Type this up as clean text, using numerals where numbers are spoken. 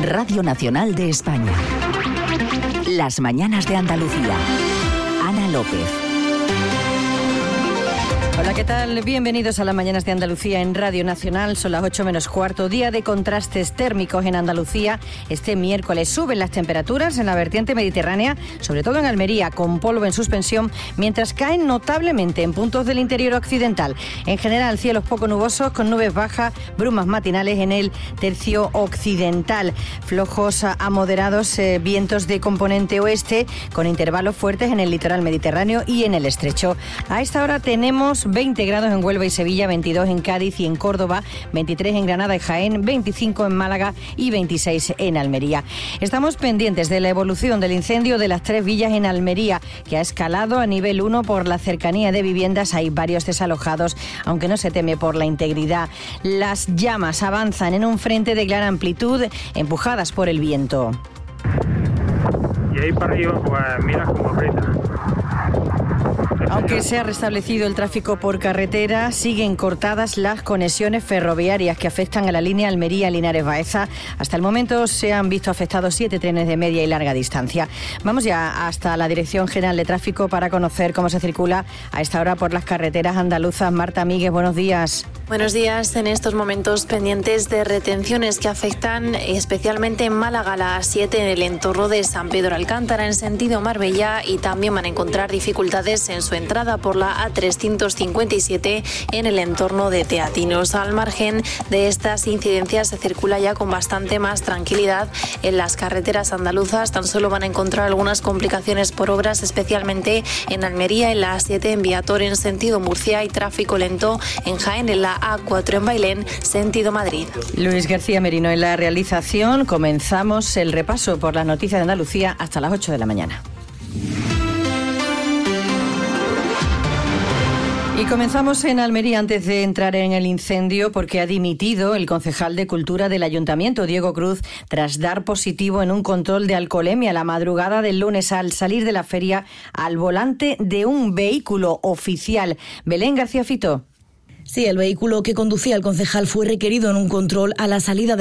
Radio Nacional de España. Las mañanas de Andalucía. Ana López. Hola, ¿qué tal? Bienvenidos a las mañanas de Andalucía en Radio Nacional. Son las 8 menos cuarto, día de contrastes térmicos en Andalucía. Este miércoles suben las temperaturas en la vertiente mediterránea, sobre todo en Almería, con polvo en suspensión, mientras caen notablemente en puntos del interior occidental. En general, cielos poco nubosos, con nubes bajas, brumas matinales en el tercio occidental. Flojos a moderados vientos de componente oeste, con intervalos fuertes en el litoral mediterráneo y en el estrecho. A esta hora tenemos 20 grados en Huelva y Sevilla, 22 en Cádiz y en Córdoba, 23 en Granada y Jaén, 25 en Málaga y 26 en Almería. Estamos pendientes de la evolución del incendio de las 3 villas en Almería, que ha escalado a nivel 1 por la cercanía de viviendas. Hay varios desalojados, aunque no se teme por la integridad. Las llamas avanzan en un frente de gran amplitud, empujadas por el viento. Y ahí para arriba, pues mira como aprieta. Aunque se ha restablecido el tráfico por carretera, siguen cortadas las conexiones ferroviarias que afectan a la línea Almería-Linares-Baeza. Hasta el momento se han visto afectados 7 trenes de media y larga distancia. Vamos ya hasta la Dirección General de Tráfico para conocer cómo se circula a esta hora por las carreteras andaluzas. Marta Míguez, buenos días. Buenos días. En estos momentos pendientes de retenciones que afectan especialmente en Málaga, la A7 en el entorno de San Pedro Alcántara en sentido Marbella, y también van a encontrar dificultades en su entrada por la A357 en el entorno de Teatinos. Al margen de estas incidencias se circula ya con bastante más tranquilidad en las carreteras andaluzas. Tan solo van a encontrar algunas complicaciones por obras, especialmente en Almería, en la A7 en Viator en sentido Murcia, y tráfico lento en Jaén en la A4 en Bailén sentido Madrid. Luis García Merino en la realización. Comenzamos el repaso por las noticias de Andalucía hasta las 8 de la mañana. Y comenzamos en Almería antes de entrar en el incendio, porque ha dimitido el concejal de Cultura del Ayuntamiento, Diego Cruz, tras dar positivo en un control de alcoholemia la madrugada del lunes al salir de la feria al volante de un vehículo oficial. Belén García Fito. Sí, el vehículo que conducía el concejal fue requerido en un control a la salida de